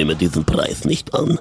nehme diesen Preis nicht an.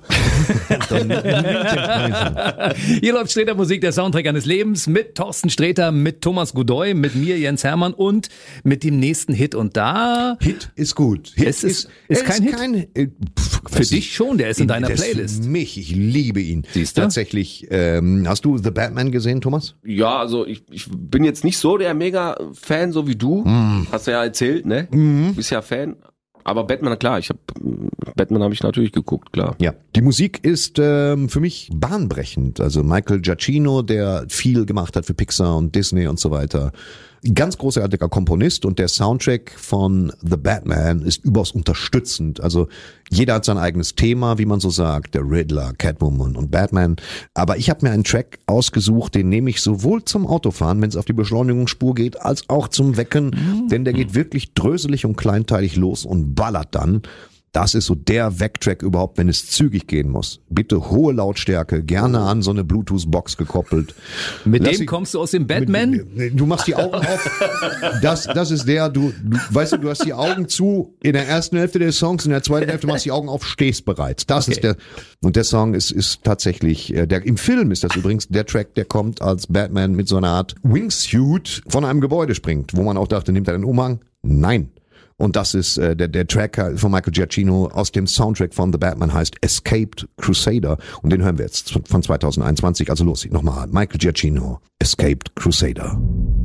Hier läuft Sträter Musik, der Soundtrack eines Lebens, mit Thorsten Sträter, mit Thomas Godoy, mit mir, Jens Hermann und mit dem nächsten Hit. Und da... Hit ist gut. Hit Es ist kein Hit? Für dich schon, der ist in deiner Playlist. Für mich, ich liebe ihn. Siehst du? Tatsächlich, hast du The Batman gesehen, Thomas? Ja, also ich bin jetzt nicht so der Mega-Fan, so wie du. Hast du ja erzählt, ne? Bist ja Fan. Aber Batman, klar, Batman habe ich natürlich geguckt, klar. Ja, die Musik ist für mich bahnbrechend. Also Michael Giacchino, der viel gemacht hat für Pixar und Disney und so weiter. Ganz großartiger Komponist und der Soundtrack von The Batman ist überaus unterstützend. Also jeder hat sein eigenes Thema, wie man so sagt, der Riddler, Catwoman und Batman. Aber ich habe mir einen Track ausgesucht, den nehme ich sowohl zum Autofahren, wenn es auf die Beschleunigungsspur geht, als auch zum Wecken, denn der geht wirklich dröselig und kleinteilig los und ballert dann. Das ist so der Wegtrack überhaupt, wenn es zügig gehen muss. Bitte hohe Lautstärke, gerne an so eine Bluetooth-Box gekoppelt. Mit dem kommst du aus dem Batman? Du machst die Augen auf. Das ist der, du weißt du hast die Augen zu in der ersten Hälfte des Songs, in der zweiten Hälfte machst du die Augen auf, stehst bereits. Das ist der, und der Song ist tatsächlich, im Film ist das übrigens der Track, der kommt, als Batman mit so einer Art Wingsuit von einem Gebäude springt, wo man auch dachte, nimmt er den Umhang? Nein. Und das ist der Track von Michael Giacchino aus dem Soundtrack von The Batman, heißt Escaped Crusader. Und den hören wir jetzt von 2021. Also los, nochmal. Michael Giacchino, Escaped Crusader.